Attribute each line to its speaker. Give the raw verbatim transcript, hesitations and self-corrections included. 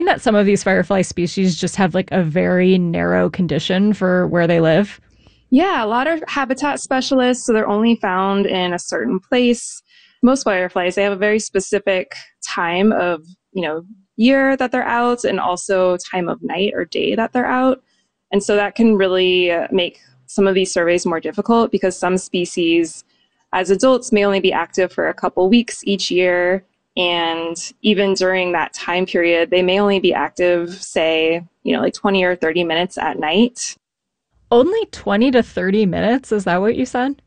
Speaker 1: that some of these firefly species just have like a very narrow condition for where they live?
Speaker 2: Yeah, a lot of habitat specialists, so they're only found in a certain place. Most fireflies, they have a very specific time of, you know, year that they're out and also time of night or day that they're out. And so that can really uh, make some of these surveys more difficult because some species as adults may only be active for a couple weeks each year. And even during that time period, they may only be active, say, you know, like twenty or thirty minutes at night.
Speaker 1: Only twenty to thirty minutes? Is that what you said?